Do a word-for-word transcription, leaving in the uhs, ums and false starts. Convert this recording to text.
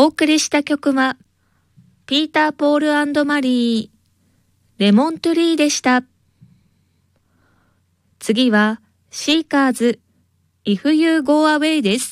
お送りした曲は、ピーター・ポール&マリー、レモントリーでした。次は、シーカーズ、If You Go Away です。